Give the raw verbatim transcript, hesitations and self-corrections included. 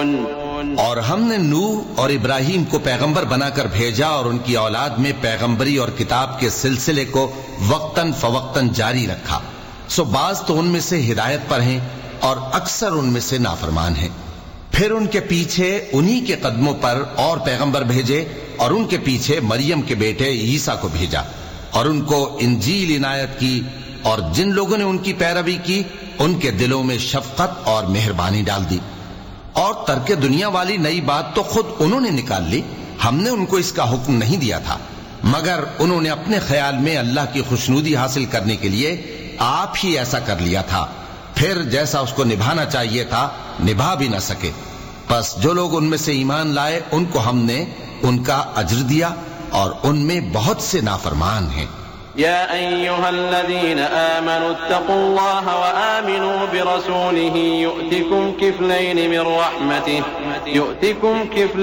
اور ہم نے نوح اور ابراہیم کو پیغمبر بنا کر بھیجا اور ان کی اولاد میں پیغمبری اور کتاب کے سلسلے کو وقتاً فوقتاً جاری رکھا، سو بعض تو ان میں سے ہدایت پر ہیں اور اکثر ان میں سے نافرمان ہیں۔ پھر ان کے پیچھے انہی کے قدموں پر اور پیغمبر بھیجے اور ان کے پیچھے مریم کے بیٹے عیسیٰ کو بھیجا اور ان کو انجیل عنایت کی، اور جن لوگوں نے ان کی پیروی کی ان کے دلوں میں شفقت اور مہربانی ڈال دی۔ اور ترک دنیا والی نئی بات تو خود انہوں نے نکال لی، ہم نے ان کو اس کا حکم نہیں دیا تھا، مگر انہوں نے اپنے خیال میں اللہ کی خوشنودی حاصل کرنے کے لیے آپ ہی ایسا کر لیا تھا، پھر جیسا اس کو نبھانا چاہیے تھا نبھا بھی نہ سکے۔ پس جو لوگ ان میں سے ایمان لائے ان کو ہم نے ان کا اجر دیا، اور ان میں بہت سے نافرمان ہیں۔ يا أيها الذين آمنوا اتقوا الله وآمنوا برسوله يؤتكم كفلين من رحمته يؤتكم كفلين